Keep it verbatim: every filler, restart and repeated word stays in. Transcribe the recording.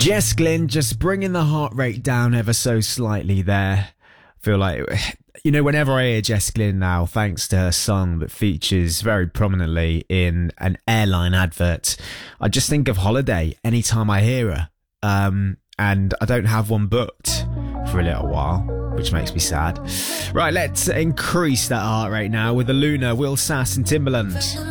Jess Glynn just bringing the heart rate down ever so slightly there. I feel like, you know, whenever I hear Jess Glynn now, thanks to her song that features very prominently in an airline advert, I just think of holiday anytime I hear her. Um, and I don't have one booked for a little while, which makes me sad. Right, let's increase that heart rate now with the Luna, Will Sass and Timbaland.